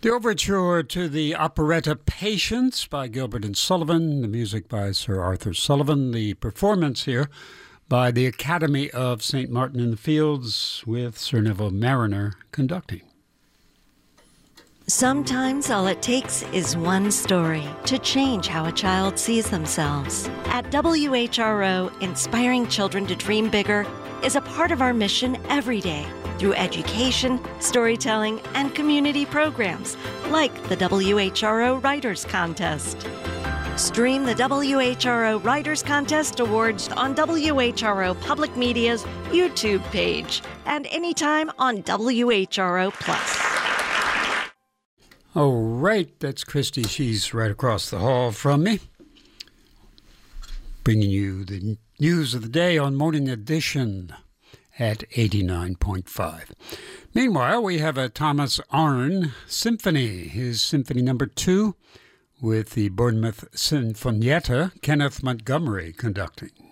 The overture to the operetta Patience by Gilbert and Sullivan, the music by Sir Arthur Sullivan, the performance here by the Academy of St. Martin in the Fields with Sir Neville Marriner conducting. Sometimes all it takes is one story to change how a child sees themselves. At WHRO, inspiring children to dream bigger is a part of our mission every day through education, storytelling, and community programs like the WHRO Writers Contest. Stream the WHRO Writers Contest Awards on WHRO Public Media's YouTube page and anytime on WHRO Plus. All right, that's Christy. She's right across the hall from me, bringing you the news of the day on Morning Edition at 89.5. Meanwhile, we have a Thomas Arne symphony, his Symphony No. 2, with the Bournemouth Sinfonietta, Kenneth Montgomery conducting.